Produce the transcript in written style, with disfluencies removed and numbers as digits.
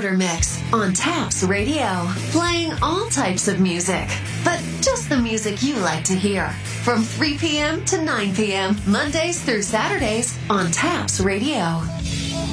Murder Mix on Taps Radio, playing all types of music, but just the music you like to hear. From 3 p.m. to 9 p.m., Mondays through Saturdays on Taps Radio.